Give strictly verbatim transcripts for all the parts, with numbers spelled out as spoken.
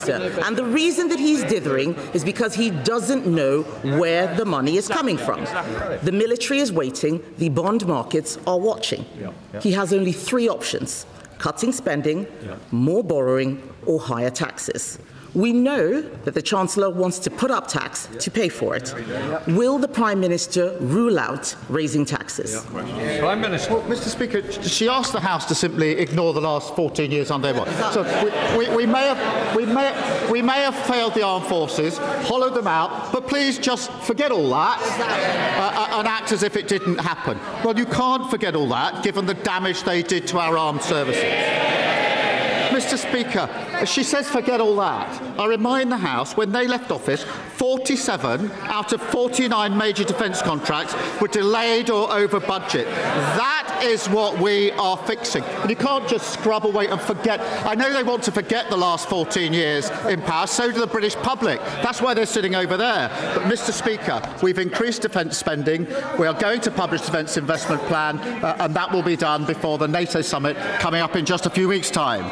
And the reason that he's dithering is because he doesn't know where the money is coming from. The military is waiting, the bond markets are watching. He has only three options: cutting spending, more borrowing, or higher taxes. We know that the Chancellor wants to put up tax to pay for it. Will the Prime Minister rule out raising taxes? Prime Minister. Well, Mister Speaker, she asked the House to simply ignore the last fourteen years under what? So we, we, we, may have, we, may, we may have failed the armed forces, hollowed them out, but please just forget all that uh, and act as if it didn't happen. Well, you can't forget all that, given the damage they did to our armed services. Mister Speaker, she says forget all that. I remind the House, when they left office, forty-seven out of forty-nine major defence contracts were delayed or over budget. That is what we are fixing. And you can't just scrub away and forget. I know they want to forget the last fourteen years in power, so do the British public. That's why they're sitting over there. But, Mister Speaker, we've increased defence spending. We are going to publish Defence Investment Plan, uh, and that will be done before the NATO summit coming up in just a few weeks' time.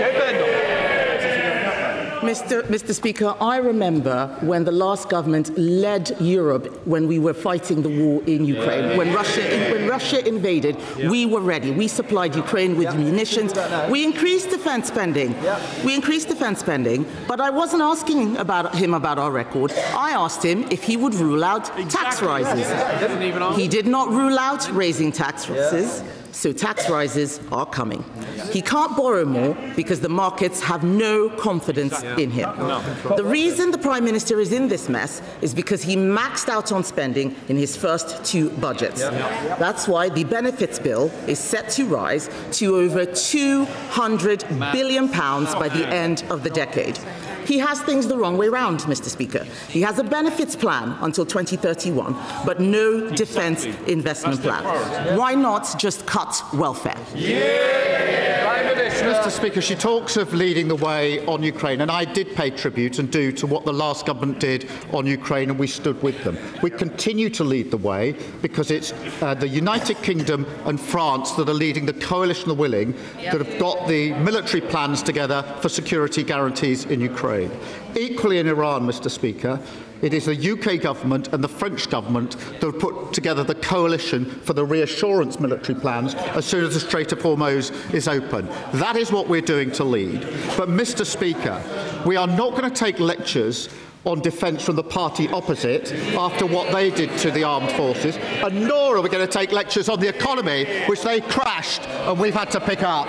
Mister Mister Speaker, I remember when the last government led Europe when we were fighting the war in Ukraine. Yeah. When Russia when Russia invaded, yeah. we were ready. We supplied Ukraine with yeah. munitions. We increased defence spending. Yeah. We increased defence spending, but I wasn't asking about him about our record. I asked him if he would rule out exactly. tax rises. Yeah. Yeah. He did not rule out raising taxes. Yeah. So tax rises are coming. He can't borrow more because the markets have no confidence in him. The reason the Prime Minister is in this mess is because he maxed out on spending in his first two budgets. That's why the benefits bill is set to rise to over two hundred billion pounds by the end of the decade. He has things the wrong way round, Mister Speaker. He has a benefits plan until twenty thirty-one, but no defence investment plan. Why not just cut welfare? Yeah. Mister Speaker, she talks of leading the way on Ukraine, and I did pay tribute and do to what the last government did on Ukraine, and we stood with them. We continue to lead the way because it's uh, the United Kingdom and France that are leading the coalition of the willing that have got the military plans together for security guarantees in Ukraine. Equally in Iran, Mister Speaker, it is the U K government and the French government that have put together the coalition for the reassurance military plans as soon as the Strait of Hormuz is open. That is what we're doing to lead. But, Mister Speaker, we are not going to take lectures on defence from the party opposite after what they did to the armed forces, and nor are we going to take lectures on the economy, which they crashed and we've had to pick up.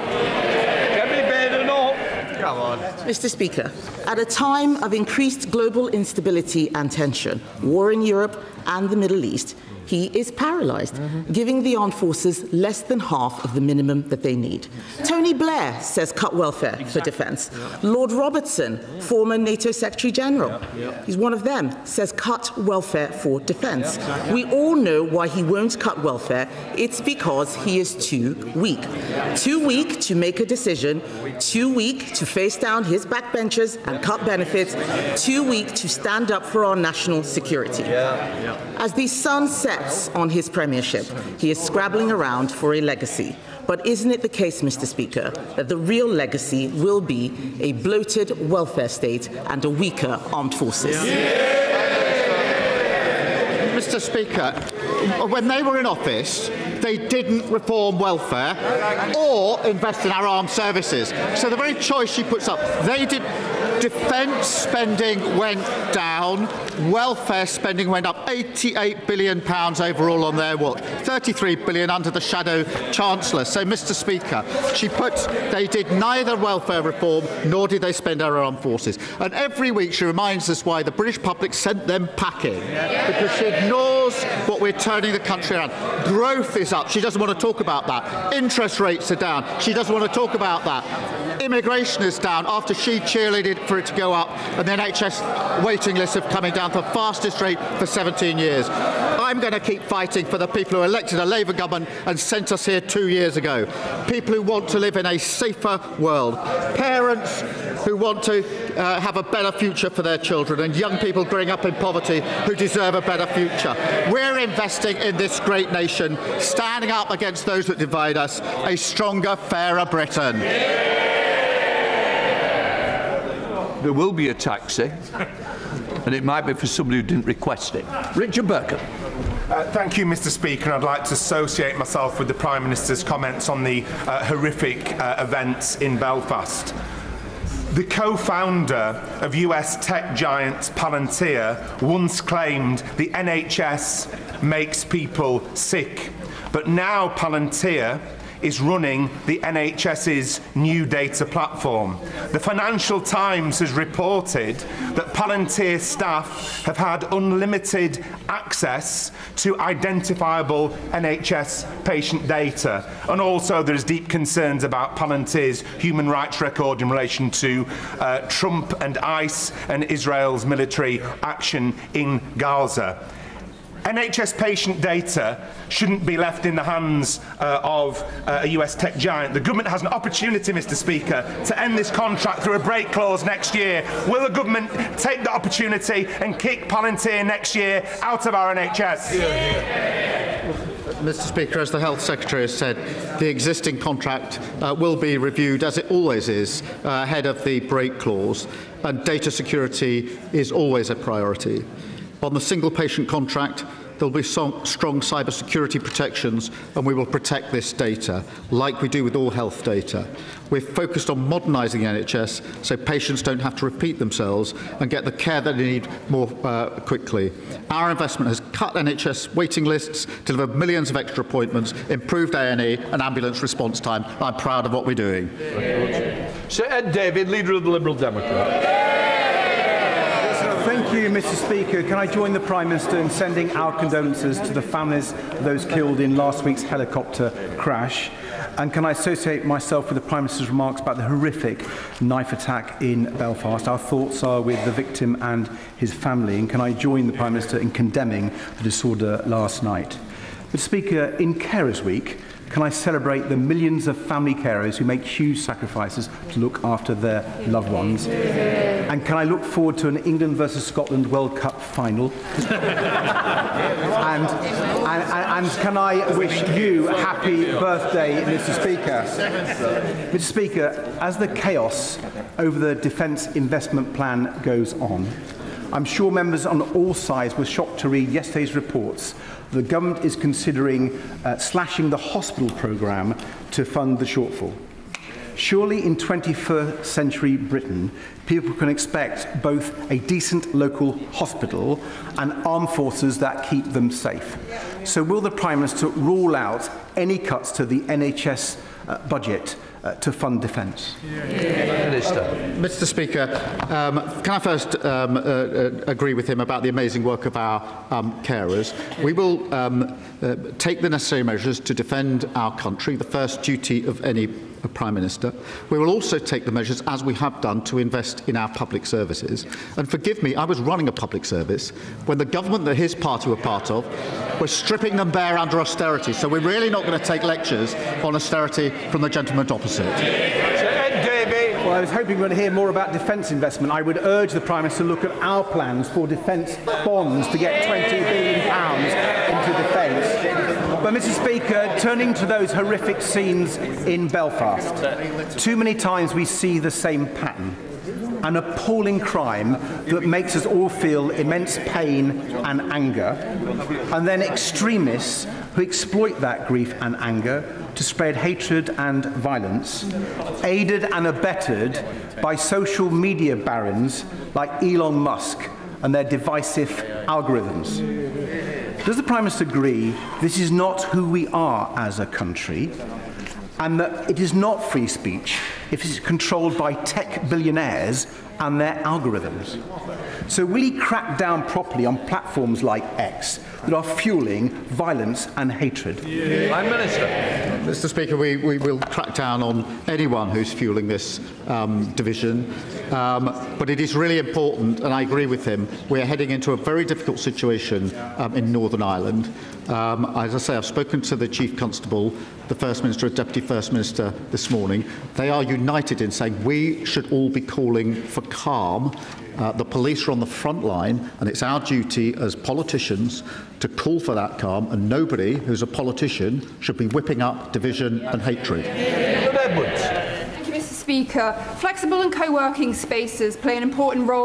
Come on. Mister Speaker, at a time of increased global instability and tension, war in Europe and the Middle East, he is paralysed, mm-hmm. giving the armed forces less than half of the minimum that they need. Tony Blair says cut welfare exactly. for defence. Yeah. Lord Robertson, yeah. former NATO Secretary General, yeah. Yeah. he's one of them, says cut welfare for defence. Yeah, exactly. We all know why he won't cut welfare. It's because he is too weak. Too weak to make a decision, too weak to face down his backbenchers and cut benefits, too weak to stand up for our national security. Yeah. Yeah. As the sun sets on his premiership, he is scrabbling around for a legacy. But isn't it the case, Mister Speaker, that the real legacy will be a bloated welfare state and a weaker armed forces? Yeah. Mister Speaker, when they were in office, they didn't reform welfare or invest in our armed services. So the very choice she puts up, they did. Defence spending went down, welfare spending went up eighty-eight billion pounds overall on their watch, thirty-three billion pounds under the shadow Chancellor. So, Mister Speaker, she puts, they did neither welfare reform nor did they spend our armed forces. And every week she reminds us why the British public sent them packing, because she ignores what we're turning the country around. Growth is up. She doesn't want to talk about that. Interest rates are down. She doesn't want to talk about that. Immigration is down after she cheerleaded for it to go up, and the N H S waiting lists have coming down to the fastest rate for seventeen years. I'm going to keep fighting for the people who elected a Labour government and sent us here two years ago. People who want to live in a safer world. Parents who want to uh, have a better future for their children, and young people growing up in poverty who deserve a better future. We're investing in this great nation, standing up against those that divide us, a stronger, fairer Britain. there will be a taxi, and it might be for somebody who didn't request it. Richard Burkett. Uh, thank you, Mr Speaker. I'd like to associate myself with the Prime Minister's comments on the uh, horrific uh, events in Belfast. The co-founder of U S tech giant Palantir once claimed the N H S makes people sick, but now Palantir is running the N H S's new data platform. The Financial Times has reported that Palantir staff have had unlimited access to identifiable N H S patient data, and also there is deep concerns about Palantir's human rights record in relation to uh, Trump and ICE and Israel's military action in Gaza. N H S patient data shouldn't be left in the hands uh, of uh, a U S tech giant. The government has an opportunity, Mr Speaker, to end this contract through a break clause next year. Will the government take the opportunity and kick Palantir next year out of our N H S? Yeah, yeah. Mr Speaker, as the Health Secretary has said, the existing contract uh, will be reviewed, as it always is, uh, ahead of the break clause, and data security is always a priority. On the single patient contract, there will be so strong cybersecurity protections, and we will protect this data, like we do with all health data. We're focused on modernising the N H S so patients don't have to repeat themselves and get the care that they need more uh, quickly. Our investment has cut N H S waiting lists, delivered millions of extra appointments, improved A and E and ambulance response time. I'm proud of what we're doing. Sir Ed David, Leader of the Liberal Democrats. Thank you, Mr Speaker. Can I join the Prime Minister in sending our condolences to the families of those killed in last week's helicopter crash? And can I associate myself with the Prime Minister's remarks about the horrific knife attack in Belfast? Our thoughts are with the victim and his family. And can I join the Prime Minister in condemning the disorder last night? But Speaker, in Carers Week, can I celebrate the millions of family carers who make huge sacrifices to look after their loved ones? And can I look forward to an England versus Scotland World Cup final? and, and, and can I wish you a happy birthday, Mr Speaker? Mr Speaker, as the chaos over the Defence Investment Plan goes on, I'm sure members on all sides were shocked to read yesterday's reports. The government is considering uh, slashing the hospital programme to fund the shortfall. Surely in twenty-first century Britain, people can expect both a decent local hospital and armed forces that keep them safe. So will the Prime Minister rule out any cuts to the N H S uh, budget uh, to fund defence? Minister. Uh, Mr Speaker, um, can I first um, uh, uh, agree with him about the amazing work of our um, carers? We will um, uh, take the necessary measures to defend our country, the first duty of any a Prime Minister. We will also take the measures, as we have done, to invest in our public services. And forgive me, I was running a public service when the government that his party were part of was stripping them bare under austerity. So we're really not going to take lectures on austerity from the gentleman opposite. Well, I was hoping we were going to hear more about defence investment. I would urge the Prime Minister to look at our plans for defence bonds to get twenty billion pounds into defence. But, Mr Speaker, turning to those horrific scenes in Belfast, too many times we see the same pattern. An appalling crime that makes us all feel immense pain and anger, and then extremists who exploit that grief and anger to spread hatred and violence, aided and abetted by social media barons like Elon Musk and their divisive algorithms. Does the Prime Minister agree this is not who we are as a country, and that it is not free speech if it is controlled by tech billionaires and their algorithms? So will he crack down properly on platforms like X that are fueling violence and hatred? Yeah. Prime Minister. Mr Speaker, we, we will crack down on anyone who's fueling this um, division. Um, but it is really important, and I agree with him, we are heading into a very difficult situation um, in Northern Ireland. Um, as I say, I've spoken to the Chief Constable, the First Minister and Deputy First Minister this morning. They are united in saying we should all be calling for calm. Uh, the police are on the front line, and it's our duty as politicians to call for that calm, and nobody who's a politician should be whipping up division and hatred. Edwards. Thank you, Mister Speaker. Speaker. Flexible and co-working spaces play an important role